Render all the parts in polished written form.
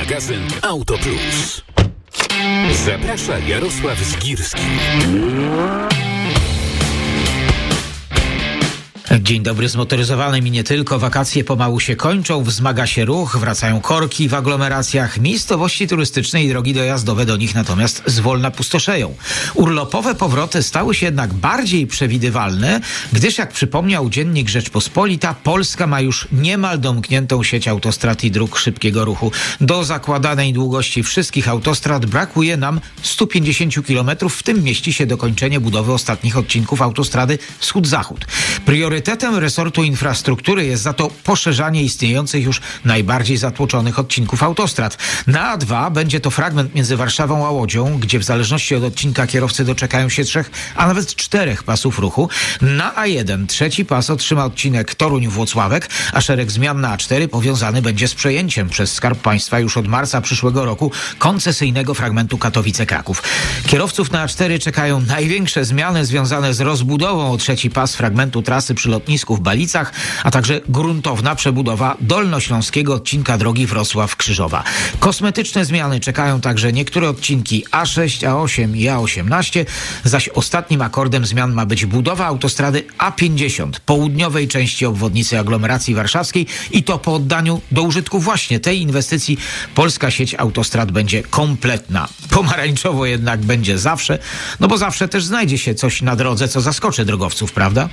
Magazyn Auto Plus. Zaprasza Jarosław Zgirski. Dzień dobry, zmotoryzowanym i nie tylko. Wakacje pomału się kończą, wzmaga się ruch, wracają korki w aglomeracjach. Miejscowości turystyczne i drogi dojazdowe do nich natomiast zwolna pustoszeją. Urlopowe powroty stały się jednak bardziej przewidywalne, gdyż jak przypomniał dziennik Rzeczpospolita, Polska ma już niemal domkniętą sieć autostrad i dróg szybkiego ruchu. Do zakładanej długości wszystkich autostrad brakuje nam 150 km, w tym mieści się dokończenie budowy ostatnich odcinków autostrady wschód-zachód. Priorytetem resortu infrastruktury jest za to poszerzanie istniejących już najbardziej zatłoczonych odcinków autostrad. Na A2 będzie to fragment między Warszawą a Łodzią, gdzie w zależności od odcinka kierowcy doczekają się 3, a nawet 4 pasów ruchu. Na A1 trzeci pas otrzyma odcinek Toruń-Włocławek, a szereg zmian na A4 powiązany będzie z przejęciem przez Skarb Państwa już od marca przyszłego roku koncesyjnego fragmentu Katowice-Kraków. Kierowców na A4 czekają największe zmiany związane z rozbudową o trzeci pas fragmentu trasy przy lotnisku w Balicach, a także gruntowna przebudowa dolnośląskiego odcinka drogi Wrocław-Krzyżowa. Kosmetyczne zmiany czekają także niektóre odcinki A6, A8 i A18, zaś ostatnim akordem zmian ma być budowa autostrady A50, południowej części obwodnicy aglomeracji warszawskiej, i to po oddaniu do użytku właśnie tej inwestycji polska sieć autostrad będzie kompletna. Pomarańczowo jednak będzie zawsze, no bo zawsze też znajdzie się coś na drodze, co zaskoczy drogowców, prawda?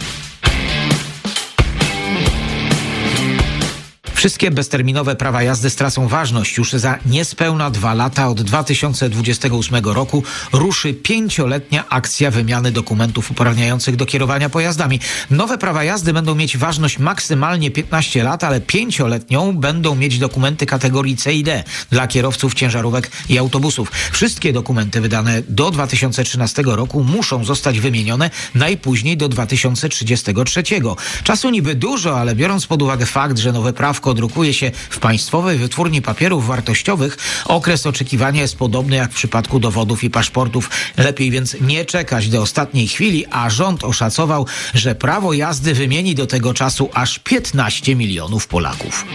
Wszystkie bezterminowe prawa jazdy stracą ważność. Już za niespełna 2 lata od 2028 roku ruszy 5-letnia akcja wymiany dokumentów uprawniających do kierowania pojazdami. Nowe prawa jazdy będą mieć ważność maksymalnie 15 lat, ale 5-letnią będą mieć dokumenty kategorii C i D dla kierowców ciężarówek i autobusów. Wszystkie dokumenty wydane do 2013 roku muszą zostać wymienione najpóźniej do 2033. Czasu niby dużo, ale biorąc pod uwagę fakt, że nowe prawko drukuje się w Państwowej Wytwórni Papierów Wartościowych, okres oczekiwania jest podobny jak w przypadku dowodów i paszportów. Lepiej więc nie czekać do ostatniej chwili, a rząd oszacował, że prawo jazdy wymieni do tego czasu aż 15 milionów Polaków.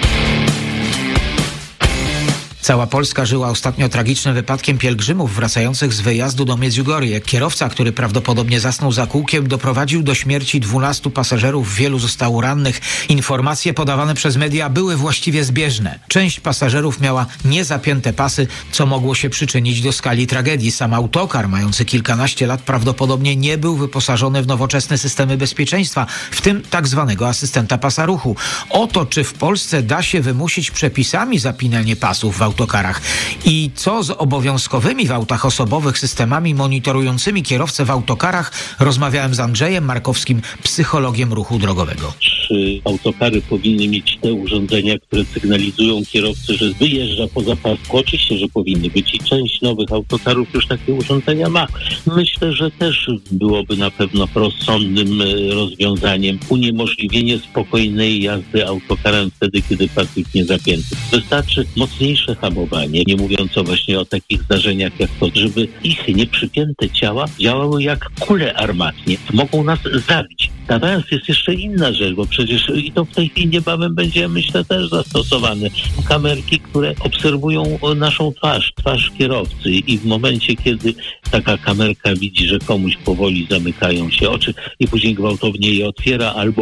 Cała Polska żyła ostatnio tragicznym wypadkiem pielgrzymów wracających z wyjazdu do Medjugorje. Kierowca, który prawdopodobnie zasnął za kółkiem, doprowadził do śmierci 12 pasażerów, wielu zostało rannych. Informacje podawane przez media były właściwie zbieżne. Część pasażerów miała niezapięte pasy, co mogło się przyczynić do skali tragedii. Sam autokar, mający kilkanaście lat, prawdopodobnie nie był wyposażony w nowoczesne systemy bezpieczeństwa, w tym tak zwanego asystenta pasa ruchu. Oto, czy w Polsce da się wymusić przepisami zapinanie pasów w autokarach i co z obowiązkowymi w autach osobowych systemami monitorującymi kierowcę w autokarach, rozmawiałem z Andrzejem Markowskim, psychologiem ruchu drogowego. Czy autokary powinny mieć te urządzenia, które sygnalizują kierowcy, że wyjeżdża poza pasku? Oczywiście, że powinny być i część nowych autokarów już takie urządzenia ma. Myślę, że też byłoby na pewno rozsądnym rozwiązaniem uniemożliwienie spokojnej jazdy autokarem wtedy, kiedy pas jest niezapięty. Wystarczy mocniejsze hamowanie, nie mówiąc właśnie o takich zdarzeniach jak to, żeby ich nieprzypięte ciała działały jak kule armatnie. Mogą nas zabić. Natomiast jest jeszcze inna rzecz, bo przecież i to w tej chwili niebawem będzie, myślę, też zastosowane. Kamerki, które obserwują naszą twarz kierowcy, i w momencie, kiedy taka kamerka widzi, że komuś powoli zamykają się oczy i później gwałtownie je otwiera albo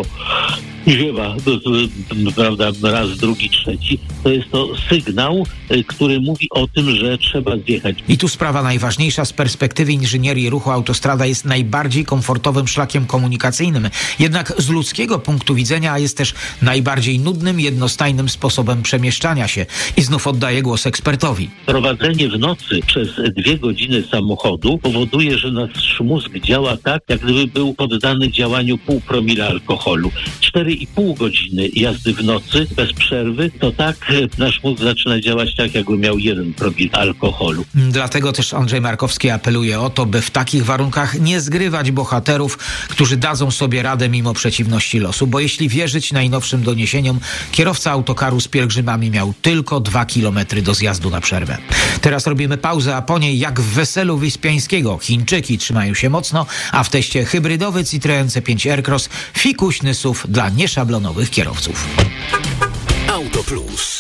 ziewa, prawda, raz, drugi, trzeci, to jest to sygnał, który mówi o tym, że trzeba zjechać. I tu sprawa najważniejsza z perspektywy inżynierii ruchu. Autostrada jest najbardziej komfortowym szlakiem komunikacyjnym. Jednak z ludzkiego punktu widzenia jest też najbardziej nudnym, jednostajnym sposobem przemieszczania się. I znów oddaję głos ekspertowi. Prowadzenie w nocy przez 2 godziny samochodu powoduje, że nasz mózg działa tak, jak gdyby był poddany działaniu 0,5 promila alkoholu. 4,5 godziny jazdy w nocy bez przerwy, to tak nasz mózg zaczyna działać tak, jakby miał 1 promil alkoholu. Dlatego też Andrzej Markowski apeluje o to, by w takich warunkach nie zgrywać bohaterów, którzy dadzą sobie radę mimo przeciwności losu, bo jeśli wierzyć najnowszym doniesieniom, kierowca autokaru z pielgrzymami miał tylko 2 kilometry do zjazdu na przerwę. Teraz robimy pauzę, a po niej jak w weselu Wyspiańskiego. Chińczyki trzymają się mocno, a w teście hybrydowy Citroen C5 Aircross fikuśny SUV dla nieszablonowych kierowców. Auto Plus.